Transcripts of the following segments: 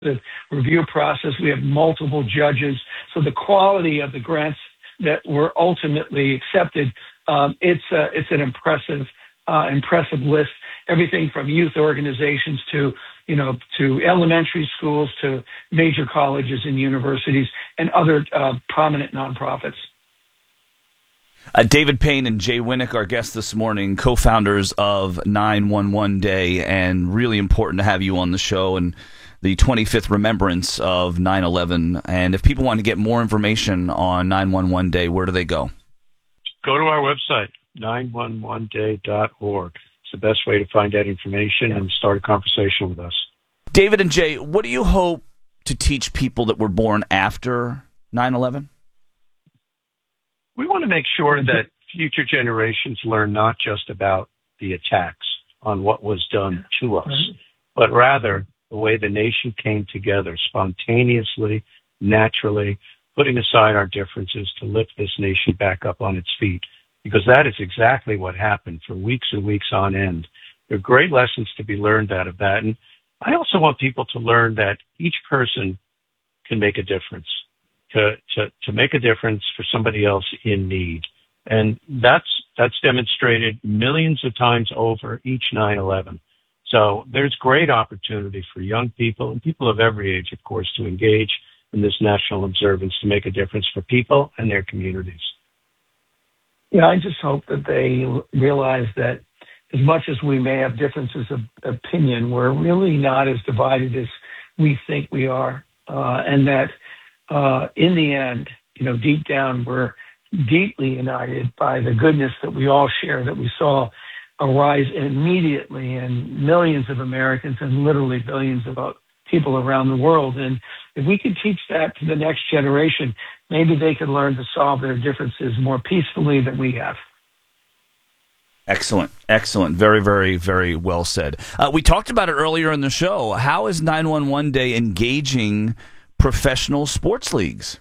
the review process. We have multiple judges. So the quality of the grants that were ultimately accepted, it's an impressive list. Everything from youth organizations to elementary schools to major colleges and universities and other prominent nonprofits. David Payne and Jay Winnick, our guests this morning, co-founders of 911 Day, and really important to have you on the show and the 25th remembrance of 9/11. And if people want to get more information on 911 Day, where do they go? Go to our website, 911day.org. It's the best way to find that information and start a conversation with us. David and Jay, what do you hope to teach people that were born after 9/11? We want to make sure that future generations learn not just about the attacks on what was done to us, but rather the way the nation came together spontaneously, naturally, putting aside our differences to lift this nation back up on its feet. Because that is exactly what happened for weeks and weeks on end. There are great lessons to be learned out of that. And I also want people to learn that each person can make a difference, to make a difference for somebody else in need. And that's demonstrated millions of times over each 9/11. So there's great opportunity for young people and people of every age, of course, to engage in this national observance to make a difference for people and their communities. Yeah, I just hope that they realize that as much as we may have differences of opinion, we're really not as divided as we think we are. And that in the end, deep down, we're deeply united by the goodness that we all share, that we saw arise immediately in millions of Americans and literally billions of people around the world. And if we could teach that to the next generation, maybe they could learn to solve their differences more peacefully than we have. Excellent. Very, very, very well said. We talked about it earlier in the show. How is 911 Day engaging professional sports leagues?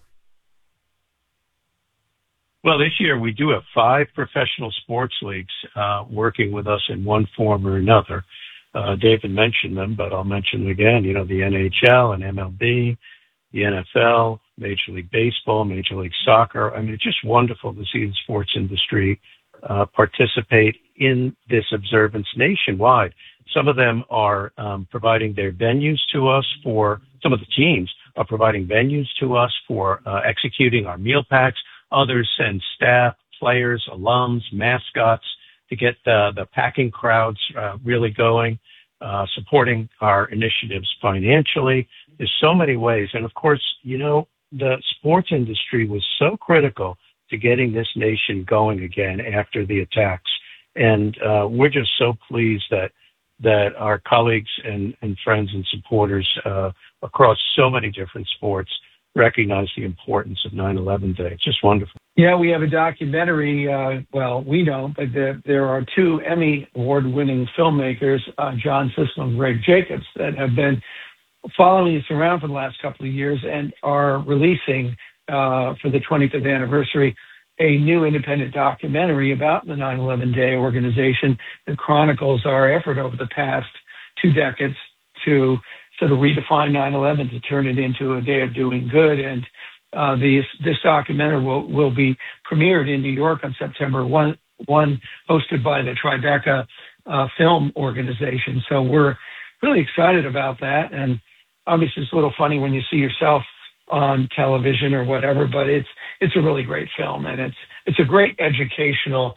Well, this year we do have 5 professional sports leagues working with us in one form or another. David mentioned them, but I'll mention them again. The NHL and MLB, the NFL, Major League Baseball, Major League Soccer. I mean, it's just wonderful to see the sports industry participate in this observance nationwide. Some of them are providing their venues to us some of the teams are providing venues to us for executing our meal packs. Others send staff, players, alums, mascots to get the packing crowds really going, supporting our initiatives financially. There's so many ways. And of course, the sports industry was so critical to getting this nation going again after the attacks. And we're just so pleased that our colleagues and friends and supporters across so many different sports recognize the importance of 9/11 Day. It's just wonderful. Yeah, we have a documentary. Well, we don't, but there are 2 Emmy Award-winning filmmakers, John Siskel and Greg Jacobs, that have been following us around for the last couple of years and are releasing for the 25th anniversary a new independent documentary about the 9/11 Day organization that chronicles our effort over the past 2 decades to sort of redefine 9/11, to turn it into a day of doing good. And this documentary will be premiered in New York on September 1, hosted by the Tribeca Film Organization. So we're really excited about that. And obviously it's a little funny when you see yourself on television or whatever, but it's a really great film, and it's a great educational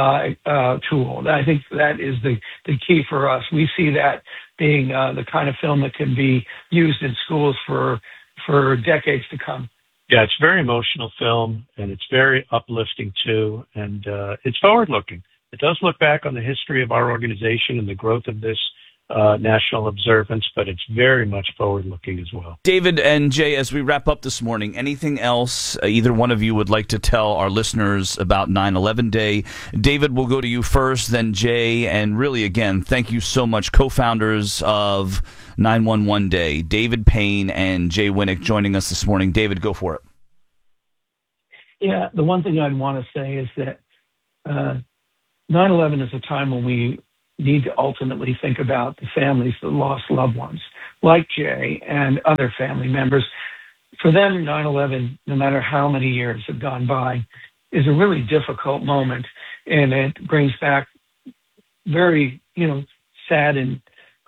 tool. I think that is the key for us. We see that being the kind of film that can be used in schools for decades to come. Yeah, it's a very emotional film, and it's very uplifting too, and it's forward-looking. It does look back on the history of our organization and the growth of this national observance, but it's very much forward-looking as well. David and Jay, as we wrap up this morning, anything else either one of you would like to tell our listeners about 9/11 Day? David, we'll go to you first, then Jay, and really, again, thank you so much, co-founders of 911 Day, David Payne and Jay Winnick, joining us this morning. David, go for it. Yeah, the one thing I'd want to say is that 9/11 is a time when we need to ultimately think about the families that lost loved ones. like Jay and other family members. For them, 9/11, no matter how many years have gone by, is a really difficult moment, and it brings back very, sad and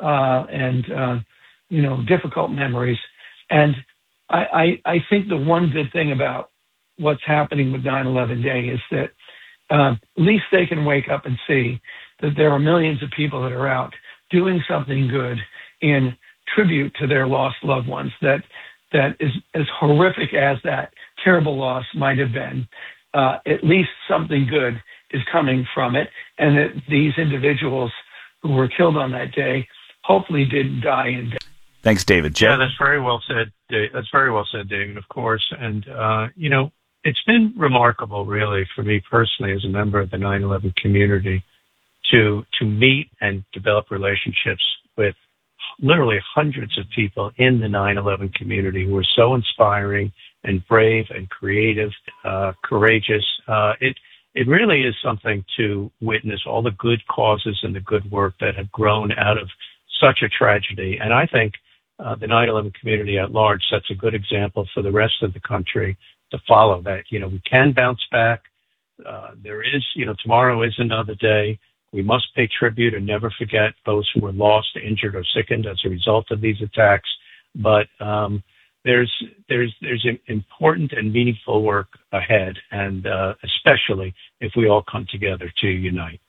difficult memories. And I think the one good thing about what's happening with 9/11 Day is that at least they can wake up and see that there are millions of people that are out doing something good in tribute to their lost loved ones. That is as horrific as that terrible loss might have been. At least something good is coming from it, and that these individuals who were killed on that day hopefully didn't die in vain. Thanks, David. Yeah, that's very well said. That's very well said, David, of course. And, it's been remarkable, really, for me personally as a member of the 9/11 community to meet and develop relationships with literally hundreds of people in the 9/11 community who are so inspiring and brave and creative, courageous. It really is something to witness all the good causes and the good work that have grown out of such a tragedy. And I think the 9/11 community at large sets a good example for the rest of the country to follow, that, we can bounce back. There is, tomorrow is another day. We must pay tribute and never forget those who were lost, injured, or sickened as a result of these attacks. But there's important and meaningful work ahead, and especially if we all come together to unite.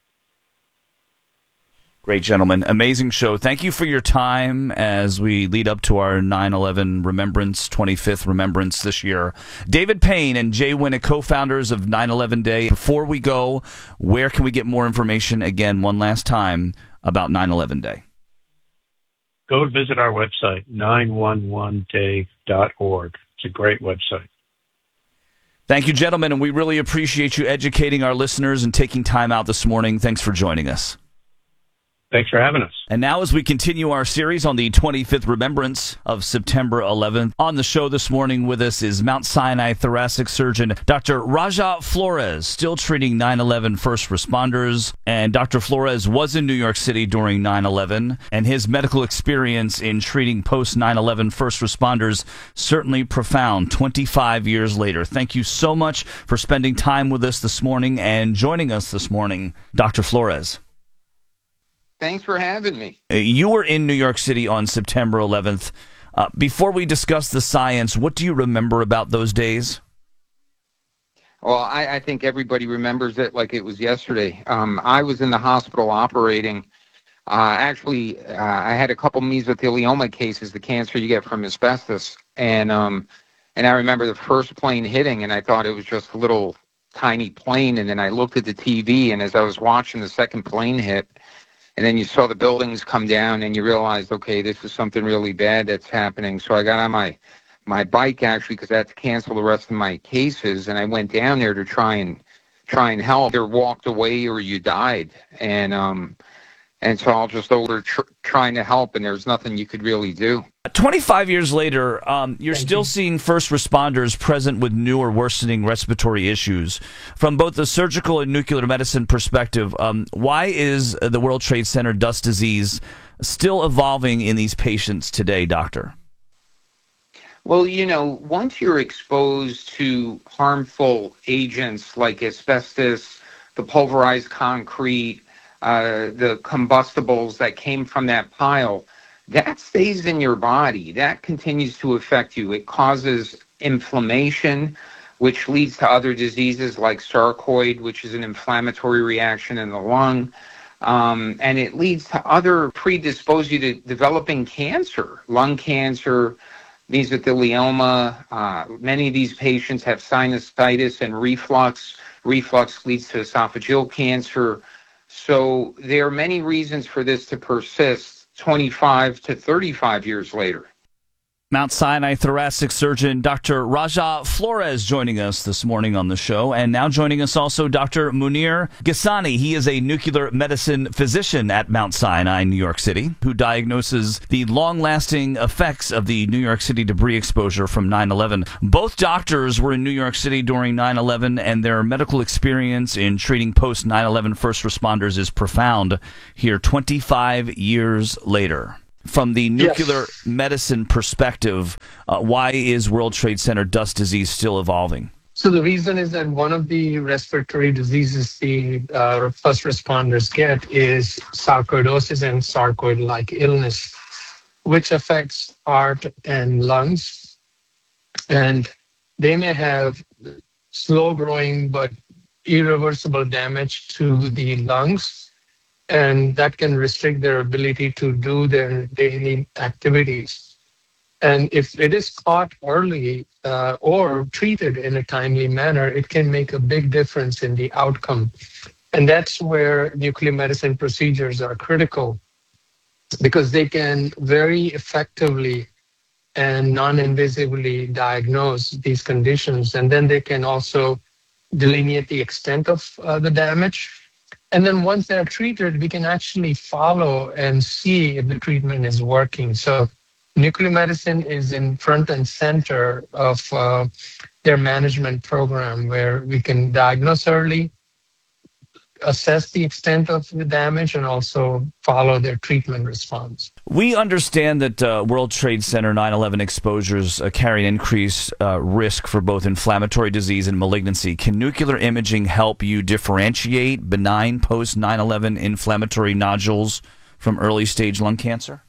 Great, gentlemen. Amazing show. Thank you for your time as we lead up to our 9/11 Remembrance, 25th Remembrance this year. David Payne and Jay Winnick, co-founders of 9/11 Day. Before we go, where can we get more information, again, one last time, about 9/11 Day? Go visit our website, 911day.org. It's a great website. Thank you, gentlemen, and we really appreciate you educating our listeners and taking time out this morning. Thanks for joining us. Thanks for having us. And now, as we continue our series on the 25th Remembrance of September 11th, on the show this morning with us is Mount Sinai thoracic surgeon Dr. Raja Flores, still treating 9/11 first responders. And Dr. Flores was in New York City during 9/11, and his medical experience in treating post-9/11 first responders certainly profound 25 years later. Thank you so much for spending time with us this morning and joining us this morning, Dr. Flores. Thanks for having me. You were in New York City on September 11th. Before we discuss the science, what do you remember about those days? Well, I think everybody remembers it like it was yesterday. I was in the hospital operating. I had a couple mesothelioma cases, the cancer you get from asbestos. And I remember the first plane hitting, and I thought it was just a little tiny plane. And then I looked at the TV, and as I was watching the second plane hit, and then you saw the buildings come down, and you realized, okay, this is something really bad that's happening. So I got on my bike, actually, because I had to cancel the rest of my cases, and I went down there to try and help. Either walked away or you died. And so I was just over trying to help, and there's nothing you could really do. 25 years later, you're still seeing first responders present with new or worsening respiratory issues. From both the surgical and nuclear medicine perspective, why is the World Trade Center dust disease still evolving in these patients today, doctor? Well, once you're exposed to harmful agents like asbestos, the pulverized concrete, the combustibles that came from that pile, that stays in your body. That continues to affect you. It causes inflammation, which leads to other diseases like sarcoid, which is an inflammatory reaction in the lung. And it leads to predispose you to developing cancer, lung cancer, mesothelioma. Many of these patients have sinusitis and reflux. Reflux leads to esophageal cancer. So there are many reasons for this to persist 25 to 35 years later. Mount Sinai thoracic surgeon Dr. Raja Flores joining us this morning on the show. And now joining us also Dr. Munir Ghessani. He is a nuclear medicine physician at Mount Sinai, New York City, who diagnoses the long-lasting effects of the New York City debris exposure from 9/11. Both doctors were in New York City during 9/11, and their medical experience in treating post-9/11 first responders is profound here 25 years later. From the nuclear Yes. medicine perspective, why is World Trade Center dust disease still evolving? So the reason is that one of the respiratory diseases the first responders get is sarcoidosis and sarcoid-like illness, which affects heart and lungs. And they may have slow growing but irreversible damage to the lungs, and that can restrict their ability to do their daily activities. And if it is caught early or treated in a timely manner, it can make a big difference in the outcome. And that's where nuclear medicine procedures are critical, because they can very effectively and non-invasively diagnose these conditions. And then they can also delineate the extent of the damage. And then once they're treated, we can actually follow and see if the treatment is working. So nuclear medicine is in front and center of their management program, where we can diagnose early, assess the extent of the damage, and also follow their treatment response. We understand that World Trade Center 9/11 exposures carry an increased risk for both inflammatory disease and malignancy. Can nuclear imaging help you differentiate benign post 9/11 inflammatory nodules from early stage lung cancer?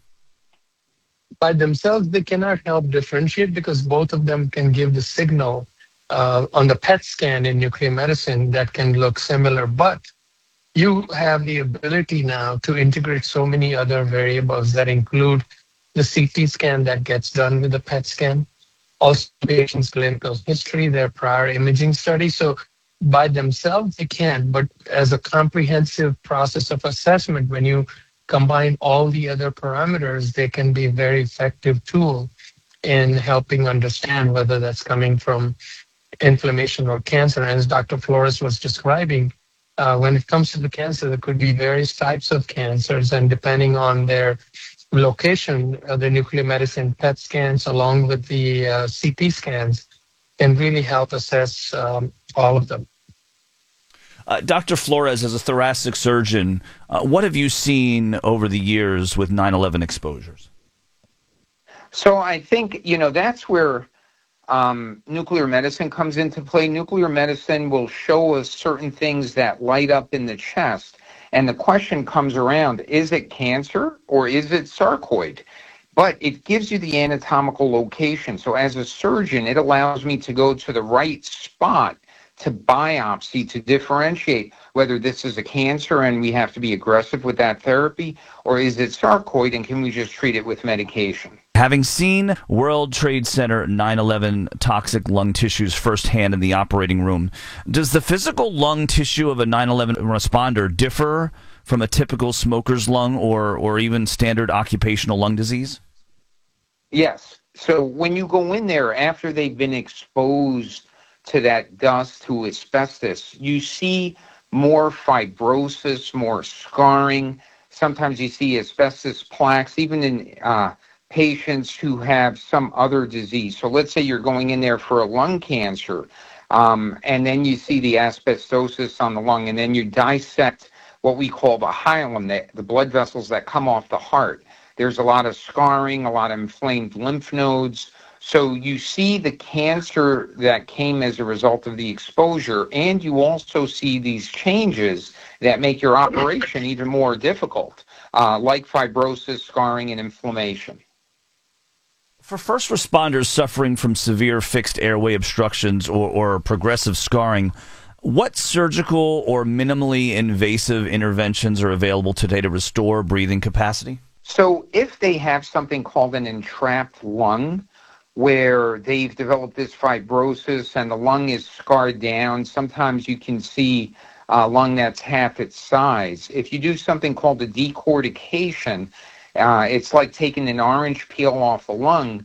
By themselves, they cannot help differentiate, because both of them can give the signal on the PET scan in nuclear medicine that can look similar. But you have the ability now to integrate so many other variables that include the CT scan that gets done with the PET scan, also patient's clinical history, their prior imaging study. So by themselves, they can, but as a comprehensive process of assessment, when you combine all the other parameters, they can be a very effective tool in helping understand whether that's coming from inflammation or cancer. And as Dr. Flores was describing, when it comes to the cancer, there could be various types of cancers, and depending on their location, the nuclear medicine PET scans along with the CT scans can really help assess all of them. Dr. Flores, as a thoracic surgeon, what have you seen over the years with 9/11 exposures? So I think, that's where nuclear medicine comes into play. Nuclear medicine will show us certain things that light up in the chest. And the question comes around, is it cancer or is it sarcoid? But it gives you the anatomical location. So as a surgeon, it allows me to go to the right spot to biopsy, to differentiate whether this is a cancer and we have to be aggressive with that therapy, or is it sarcoid and can we just treat it with medication? Having seen World Trade Center 9/11 toxic lung tissues firsthand in the operating room, does the physical lung tissue of a 9/11 responder differ from a typical smoker's lung or even standard occupational lung disease? Yes. So when you go in there after they've been exposed to that dust, to asbestos, you see more fibrosis, more scarring. Sometimes you see asbestos plaques, even in patients who have some other disease. So let's say you're going in there for a lung cancer, and then you see the asbestosis on the lung, and then you dissect what we call the hilum, the blood vessels that come off the heart. There's a lot of scarring, a lot of inflamed lymph nodes. So you see the cancer that came as a result of the exposure, and you also see these changes that make your operation even more difficult, like fibrosis, scarring, and inflammation. For first responders suffering from severe fixed airway obstructions or progressive scarring, what surgical or minimally invasive interventions are available today to restore breathing capacity? So if they have something called an entrapped lung, where they've developed this fibrosis and the lung is scarred down, sometimes you can see a lung that's half its size. If you do something called a decortication, it's like taking an orange peel off a lung,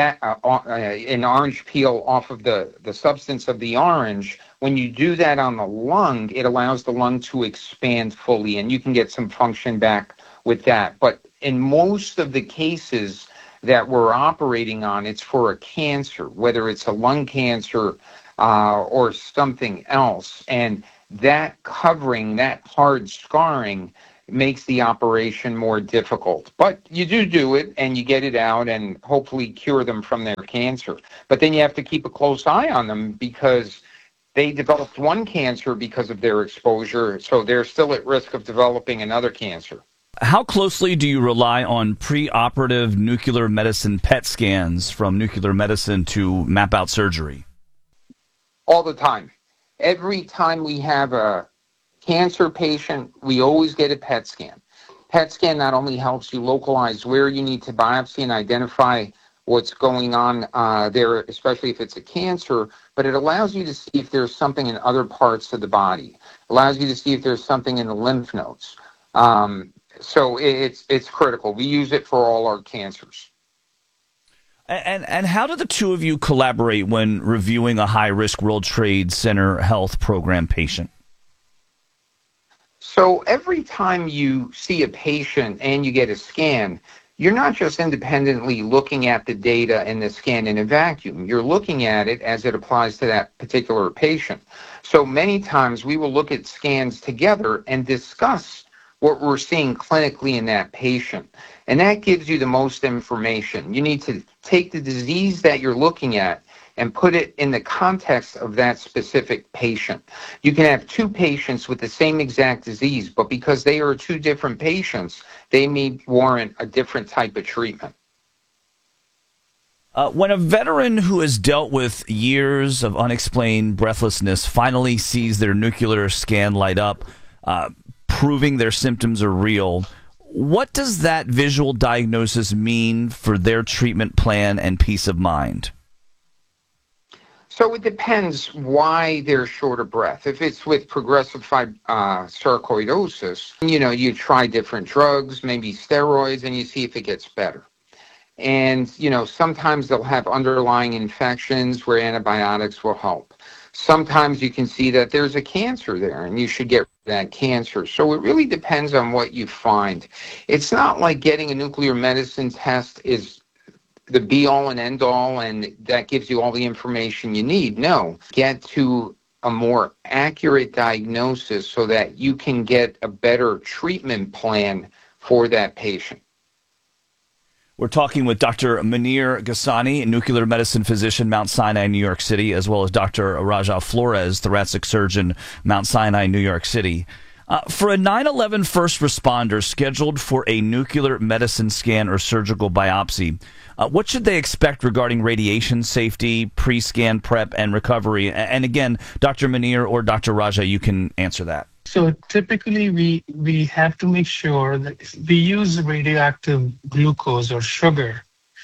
an orange peel off of the substance of the orange. When you do that on the lung, it allows the lung to expand fully, and you can get some function back with that. But in most of the cases that we're operating on, it's for a cancer, whether it's a lung cancer or something else. And that covering, that hard scarring, makes the operation more difficult. But you do it, and you get it out and hopefully cure them from their cancer. But then you have to keep a close eye on them because they developed one cancer because of their exposure, so they're still at risk of developing another cancer. How closely do you rely on preoperative nuclear medicine PET scans from nuclear medicine to map out surgery? All the time. Every time we have a cancer patient, we always get a PET scan. PET scan not only helps you localize where you need to biopsy and identify what's going on there, especially if it's a cancer, but it allows you to see if there's something in other parts of the body. It allows you to see if there's something in the lymph nodes. So it's critical. We use it for all our cancers. And how do the two of you collaborate when reviewing a high-risk World Trade Center health program patient? So every time you see a patient and you get a scan, you're not just independently looking at the data in the scan in a vacuum. You're looking at it as it applies to that particular patient. So many times we will look at scans together and discuss what we're seeing clinically in that patient. And that gives you the most information. You need to take the disease that you're looking at and put it in the context of that specific patient. You can have two patients with the same exact disease, but because they are two different patients, they may warrant a different type of treatment. When a veteran who has dealt with years of unexplained breathlessness finally sees their nuclear scan light up, proving their symptoms are real, what does that visual diagnosis mean for their treatment plan and peace of mind? So it depends why they're short of breath. If it's with progressive sarcoidosis, you try different drugs, maybe steroids, and you see if it gets better. And, sometimes they'll have underlying infections where antibiotics will help. Sometimes you can see that there's a cancer there and you should get that cancer. So it really depends on what you find. It's not like getting a nuclear medicine test is the be-all and end-all and that gives you all the information you need. No, get to a more accurate diagnosis so that you can get a better treatment plan for that patient. We're talking with Dr. Munir Ghassani, nuclear medicine physician, Mount Sinai, New York City, as well as Dr. Raja Flores, thoracic surgeon, Mount Sinai, New York City. For a 9/11 first responder scheduled for a nuclear medicine scan or surgical biopsy, what should they expect regarding radiation safety, pre-scan prep, and recovery? And again, Dr. Munir or Dr. Raja, you can answer that. So typically we have to make sure that we use radioactive glucose or sugar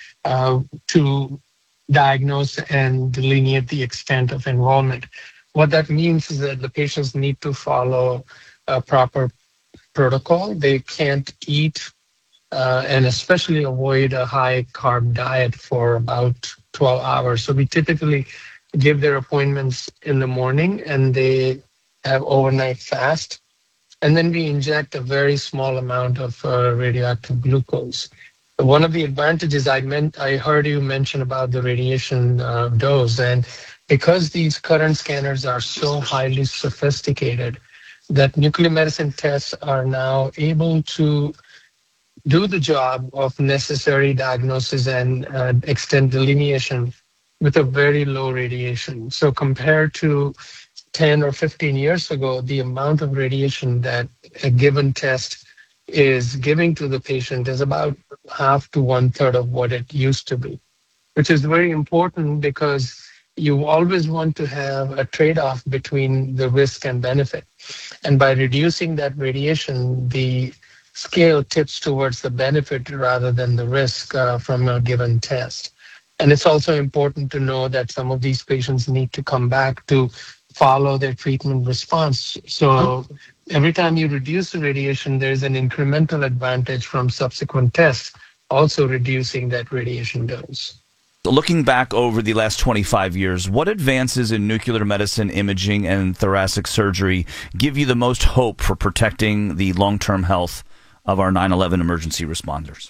to diagnose and delineate the extent of involvement. What that means is that the patients need to follow a proper protocol. They can't eat and especially avoid a high carb diet for about 12 hours. So we typically give their appointments in the morning and they have overnight fast, and then we inject a very small amount of radioactive glucose. One of the advantages I heard you mention about the radiation dose, and because these current scanners are so highly sophisticated, that nuclear medicine tests are now able to do the job of necessary diagnosis and extent delineation with a very low radiation. So compared to 10 or 15 years ago, the amount of radiation that a given test is giving to the patient is about half to 1/3 of what it used to be, which is very important because you always want to have a trade-off between the risk and benefit. And by reducing that radiation, the scale tips towards the benefit rather than the risk from a given test. And it's also important to know that some of these patients need to come back to follow their treatment response. So every time you reduce the radiation, there's an incremental advantage from subsequent tests, also reducing that radiation dose. Looking back over the last 25 years, what advances in nuclear medicine, imaging, and thoracic surgery give you the most hope for protecting the long-term health of our 9/11 emergency responders?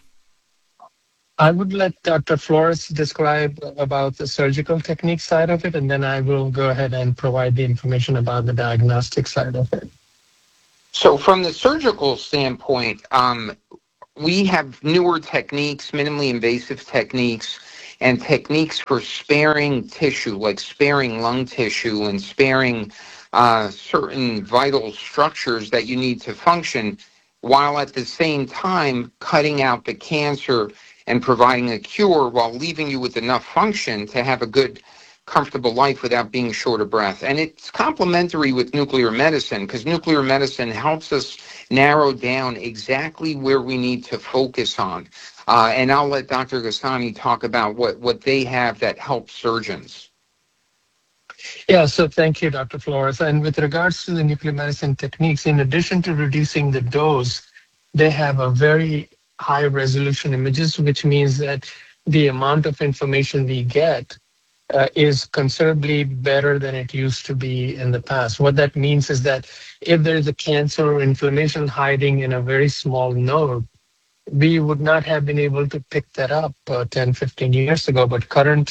I would let Dr. Flores describe about the surgical technique side of it, and then I will go ahead and provide the information about the diagnostic side of it. So from the surgical standpoint, we have newer techniques, minimally invasive techniques, and techniques for sparing tissue, like sparing lung tissue and sparing certain vital structures that you need to function, while at the same time cutting out the cancer and providing a cure while leaving you with enough function to have a good, comfortable life without being short of breath. And it's complementary with nuclear medicine, because nuclear medicine helps us narrow down exactly where we need to focus on. And I'll let Dr. Ghasani talk about what they have that helps surgeons. Yeah, so thank you, Dr. Flores. And with regards to the nuclear medicine techniques, in addition to reducing the dose, they have a very high resolution images, which means that the amount of information we get is considerably better than it used to be in the past. What that means is that if there is a cancer or inflammation hiding in a very small node, we would not have been able to pick that up 10, 15 years ago. But current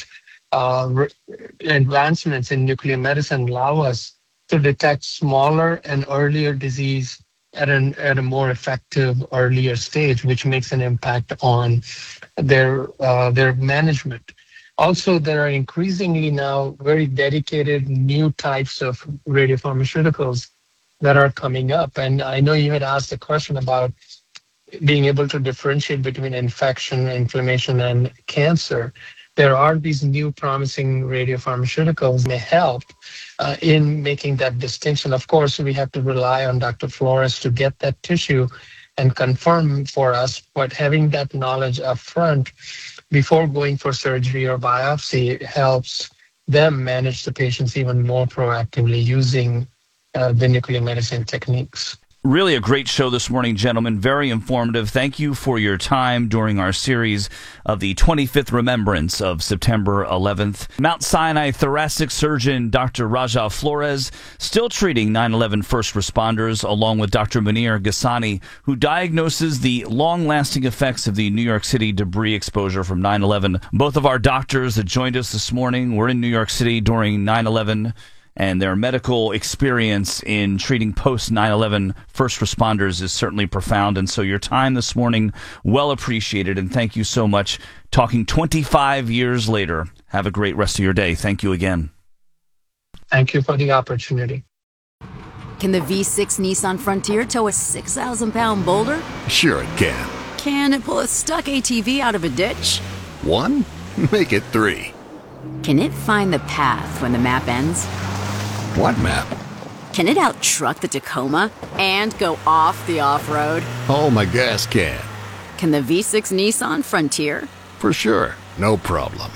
advancements in nuclear medicine allow us to detect smaller and earlier disease at a more effective earlier stage, which makes an impact on their management. Also, there are increasingly now very dedicated new types of radiopharmaceuticals that are coming up. And I know you had asked a question about being able to differentiate between infection, inflammation, and cancer. There are these new promising radiopharmaceuticals may help in making that distinction. Of course, we have to rely on Dr. Flores to get that tissue and confirm for us, but having that knowledge up front before going for surgery or biopsy helps them manage the patients even more proactively using the nuclear medicine techniques. Really a great show this morning, gentlemen. Very informative. Thank you for your time during our series of the 25th remembrance of September 11th. Mount Sinai thoracic surgeon Dr. Raja Flores, still treating 9/11 first responders, along with Dr. Munir Ghasani, who diagnoses the long-lasting effects of the New York City debris exposure from 9/11. Both of our doctors that joined us this morning were in New York City during 9/11. And their medical experience in treating post-9/11 first responders is certainly profound. And so your time this morning, well appreciated. And thank you so much. Talking 25 years later. Have a great rest of your day. Thank you again. Thank you for the opportunity. Can the V6 Nissan Frontier tow a 6,000-pound boulder? Sure it can. Can it pull a stuck ATV out of a ditch? 1? Make it 3. Can it find the path when the map ends? What map? Can it out-truck the Tacoma and go off the off-road? Oh, my gas can. Can the V6 Nissan Frontier? For sure. No problem.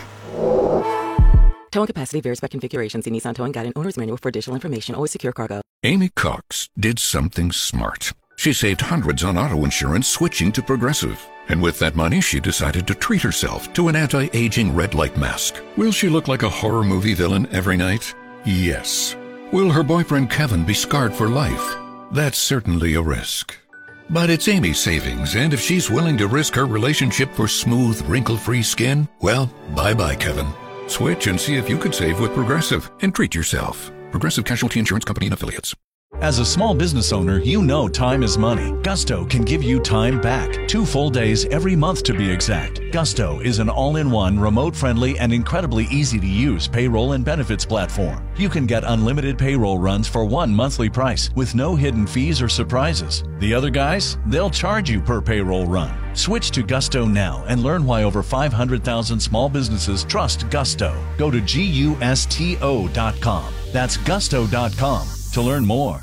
Towing capacity varies by configuration. See Nissan Towing Guide and Owner's Manual for additional information. Always secure cargo. Amy Cox did something smart. She saved hundreds on auto insurance switching to Progressive. And with that money, she decided to treat herself to an anti-aging red light mask. Will she look like a horror movie villain every night? Yes. Will her boyfriend Kevin be scarred for life? That's certainly a risk. But it's Amy's savings, and if she's willing to risk her relationship for smooth, wrinkle-free skin, well, bye-bye, Kevin. Switch and see if you could save with Progressive and treat yourself. Progressive Casualty Insurance Company and Affiliates. As a small business owner, you know time is money. Gusto can give you time back. 2 full days every month to be exact. Gusto is an all-in-one, remote-friendly, and incredibly easy-to-use payroll and benefits platform. You can get unlimited payroll runs for one monthly price with no hidden fees or surprises. The other guys, they'll charge you per payroll run. Switch to Gusto now and learn why over 500,000 small businesses trust Gusto. Go to GUSTO.com. That's Gusto.com to learn more.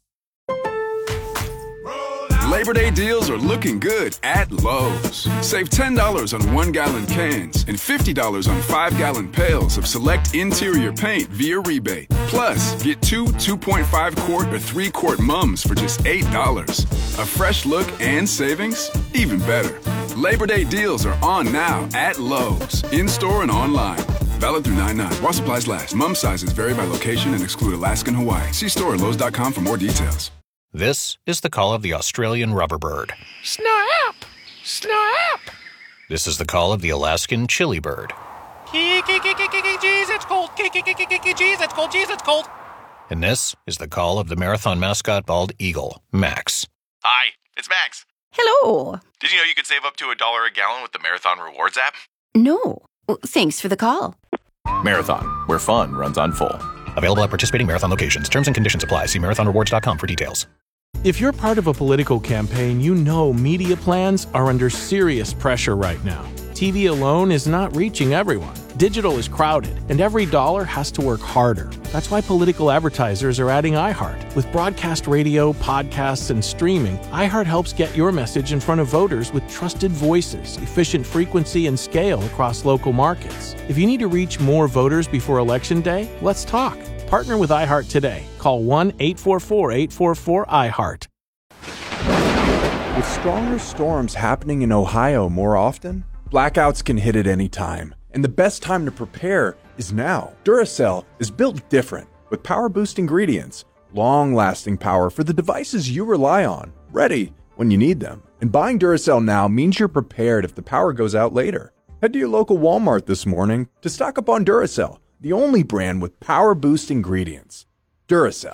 Labor Day deals are looking good at Lowe's. Save $10 on 1-gallon cans and $50 on 5-gallon pails of select interior paint via rebate. Plus, get 2 2.5-quart or 3-quart mums for just $8. A fresh look and savings? Even better. Labor Day deals are on now at Lowe's, in-store and online. Valid through 9/9. While supplies last. Mum sizes vary by location and exclude Alaska and Hawaii. See store at Lowe's.com for more details. This is the call of the Australian rubber bird. Snap! Snap! This is the call of the Alaskan chili bird. Jeez, it's cold. Jeez, it's cold. Jeez, it's cold. And this is the call of the marathon mascot bald eagle, Max. Hi, it's Max. Hello. Did you know you could save up to $1 a gallon with the Marathon Rewards app? No. Thanks for the call. Marathon, where fun runs on full. Available at participating Marathon locations. Terms and conditions apply. See marathonrewards.com for details. If you're part of a political campaign, you know media plans are under serious pressure right now. TV alone is not reaching everyone. Digital is crowded, and every dollar has to work harder. That's why political advertisers are adding iHeart. With broadcast radio, podcasts, and streaming, iHeart helps get your message in front of voters with trusted voices, efficient frequency, and scale across local markets. If you need to reach more voters before Election Day, let's talk. Partner with iHeart today. Call 1-844-844-iHeart. With stronger storms happening in Ohio more often, blackouts can hit at any time. And the best time to prepare is now. Duracell is built different, with power-boost ingredients, long-lasting power for the devices you rely on, ready when you need them. And buying Duracell now means you're prepared if the power goes out later. Head to your local Walmart this morning to stock up on Duracell, the only brand with power-boost ingredients. Duracell.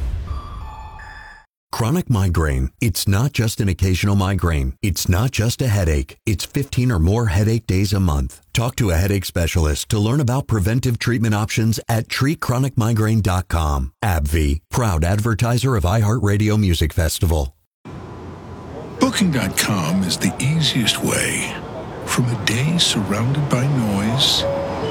Chronic migraine. It's not just an occasional migraine. It's not just a headache. It's 15 or more headache days a month. Talk to a headache specialist to learn about preventive treatment options at treatchronicmigraine.com. AbbVie, proud advertiser of iHeartRadio Music Festival. Booking.com is the easiest way. From a day surrounded by noise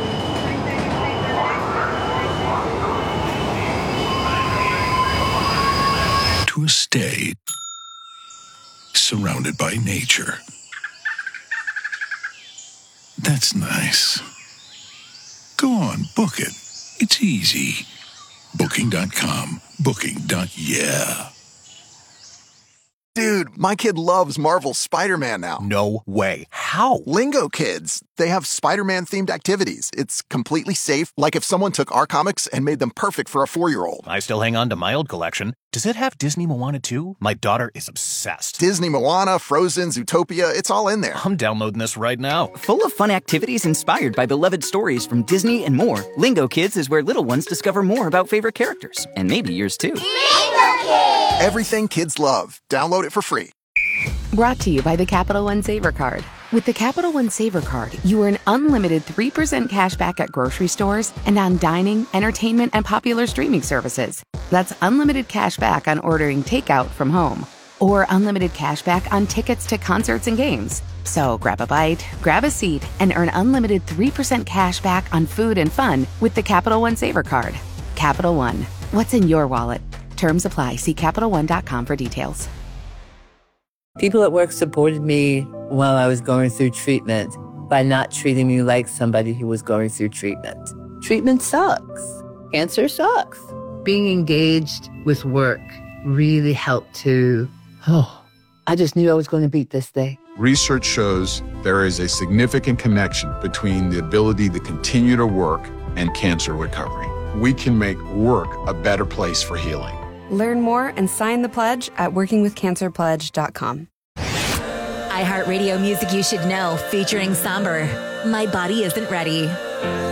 to a stay surrounded by nature. That's nice. Go on, book it. It's easy. Booking.com. Booking.yeah. Dude, my kid loves Marvel's Spider-Man now. No way. How? Lingo Kids. They have Spider-Man themed activities. It's completely safe, like if someone took our comics and made them perfect for a 4-year-old. I still hang on to my old collection. Does it have Disney Moana too? My daughter is obsessed. Disney Moana, Frozen, Zootopia, it's all in there. I'm downloading this right now. Full of fun activities inspired by beloved stories from Disney and more, Lingo Kids is where little ones discover more about favorite characters. And maybe yours too. Lingo Kids! Everything kids love. Download it for free. Brought to you by the Capital One Saver Card. With the Capital One Saver Card, you earn unlimited 3% cash back at grocery stores and on dining, entertainment, and popular streaming services. That's unlimited cash back on ordering takeout from home, or unlimited cash back on tickets to concerts and games. So grab a bite, grab a seat, and earn unlimited 3% cash back on food and fun with the Capital One Saver Card. Capital One. What's in your wallet? Terms apply. See CapitalOne.com for details. People at work supported me while I was going through treatment by not treating me like somebody who was going through treatment. Treatment sucks. Cancer sucks. Being engaged with work really helped to, I just knew I was going to beat this thing. Research shows there is a significant connection between the ability to continue to work and cancer recovery. We can make work a better place for healing. Learn more and sign the pledge at workingwithcancerpledge.com. iHeartRadio Music You Should Know, featuring Somber. My Body Isn't Ready.